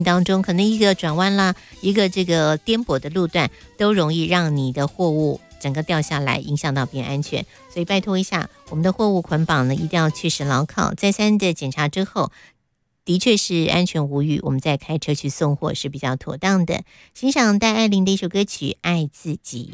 当中，可能一个转弯啦，一个这个颠簸的路段，都容易让你的货物整个掉下来，影响到别人安全。所以拜托一下，我们的货物捆绑呢，一定要确实牢靠，再三的检查之后，的确是安全无虞，我们再开车去送货是比较妥当的。欣赏戴爱玲的一首歌曲《爱自己》。